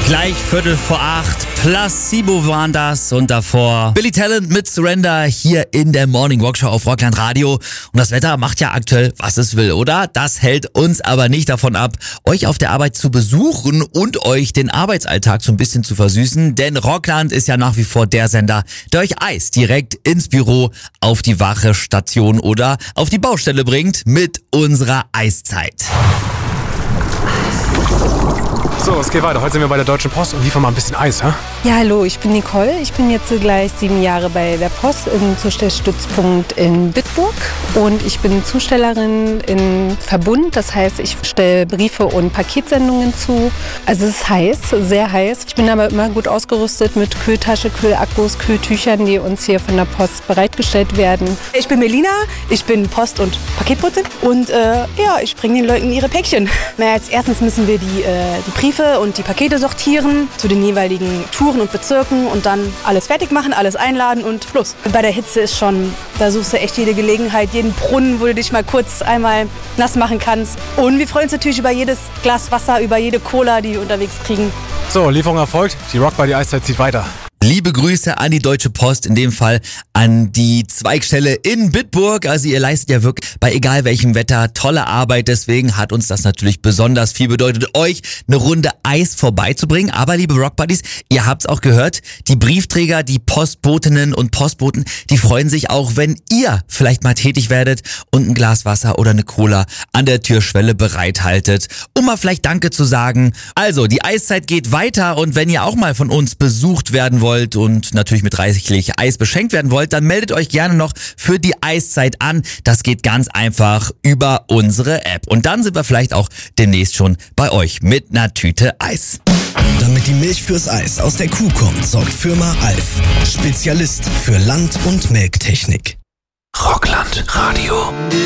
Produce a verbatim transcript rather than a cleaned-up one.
Gleich Viertel vor acht, Placebo waren das und davor Billy Talent mit Surrender hier in der Morning Walk Show auf Rockland Radio. Und das Wetter macht ja aktuell, was es will, oder? Das hält uns aber nicht davon ab, euch auf der Arbeit zu besuchen und euch den Arbeitsalltag so ein bisschen zu versüßen, denn Rockland ist ja nach wie vor der Sender, der euch Eis direkt ins Büro, auf die Wache, Station oder auf die Baustelle bringt mit unserer Eiszeit. So, es geht weiter. Heute sind wir bei der Deutschen Post und liefern mal ein bisschen Eis, hä? Ja, hallo, ich bin Nicole. Ich bin jetzt gleich sieben Jahre bei der Post im Zustellstützpunkt in Bitburg und ich bin Zustellerin in Verbund. Das heißt, ich stelle Briefe und Paketsendungen zu. Also es ist heiß, sehr heiß. Ich bin aber immer gut ausgerüstet mit Kühltasche, Kühlakkus, Kühltüchern, die uns hier von der Post bereitgestellt werden. Ich bin Melina, ich bin Post- und Paketbotin und äh, ja, ich bringe den Leuten ihre Päckchen. Na, als erstens müssen wir die, äh, die Briefe und die Pakete sortieren zu den jeweiligen Touren und Bezirken und dann alles fertig machen, alles einladen und los. Bei der Hitze ist schon, da suchst du echt jede Gelegenheit, jeden Brunnen, wo du dich mal kurz einmal nass machen kannst. Und wir freuen uns natürlich über jedes Glas Wasser, über jede Cola, die wir unterwegs kriegen. So, Lieferung erfolgt. Die Rock by die Eiszeit zieht weiter. Liebe Grüße an die Deutsche Post, in dem Fall an die Zweigstelle in Bitburg. Also ihr leistet ja wirklich bei egal welchem Wetter tolle Arbeit. Deswegen hat uns das natürlich besonders viel bedeutet, euch eine Runde Eis vorbeizubringen. Aber liebe Rockbuddies, ihr habt's auch gehört, die Briefträger, die Postbotinnen und Postboten, die freuen sich auch, wenn ihr vielleicht mal tätig werdet und ein Glas Wasser oder eine Cola an der Türschwelle bereithaltet, um mal vielleicht Danke zu sagen. Also, die Eiszeit geht weiter und wenn ihr auch mal von uns besucht werden wollt, und natürlich mit reichlich Eis beschenkt werden wollt, dann meldet euch gerne noch für die Eiszeit an. Das geht ganz einfach über unsere App. Und dann sind wir vielleicht auch demnächst schon bei euch mit einer Tüte Eis. Damit die Milch fürs Eis aus der Kuh kommt, sorgt Firma Alf. Spezialist für Land- und Melktechnik. Rockland Radio.